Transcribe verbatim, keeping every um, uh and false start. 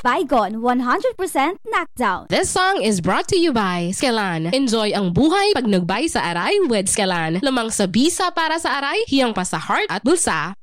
Baygon, one hundred percent knockdown. This song is brought to you by Skelan. Enjoy ang buhay pag nagbay sa aray with Skelan. Lamang sa bisa para sa aray, hiyang pa sa heart at bulsa.